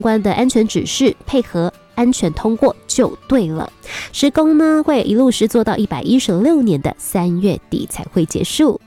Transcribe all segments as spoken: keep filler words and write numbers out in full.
关的安全指示，配合安全通过就对了。施工呢会一路施作到一百一十六年的三月底才会结束。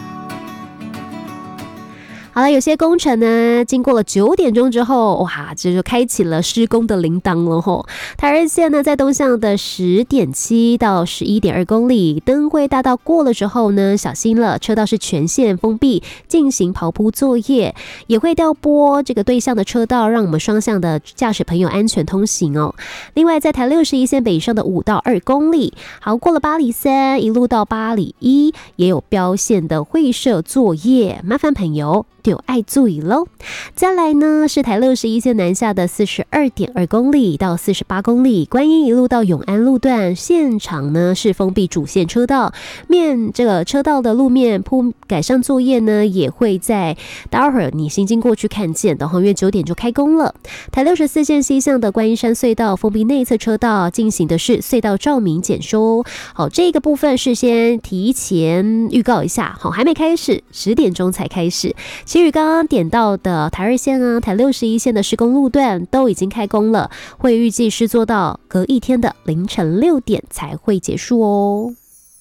好了，有些工程呢，经过了九点钟之后，哇，这就开启了施工的铃铛了吼。台二线呢，在东向的十点七到十一点二公里，灯会大道过了之后呢，小心了，车道是全线封闭，进行刨铺作业，也会调拨这个对向的车道，让我们双向的驾驶朋友安全通行哦。另外，在台六十一线北上的五到二公里，好过了八里三，一路到八里一，也有标线的会设作业，麻烦朋友就爱注意喽。再来呢是台六十一线南下的四十二点二公里到四十八公里，观音一路到永安路段，现场呢是封闭主线车道，面这个车道的路面铺改善作业呢也会在待会儿你行经过去看见的，因为九点就开工了。台六十四线西向的观音山隧道封闭内侧车道进行的是隧道照明检修，好，这个部分事先提前预告一下，好，还没开始，十点钟才开始。其余刚刚点到的台二线啊、台六十一线的施工路段都已经开工了，会预计施作到隔一天的凌晨六点才会结束哦。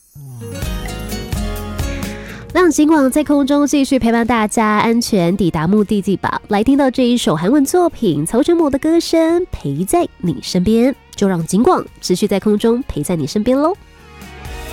让警广在空中继续陪伴大家安全抵达目的地吧。来听到这一首韩文作品曹承模的歌声，陪在你身边，就让警广持续在空中陪在你身边喽。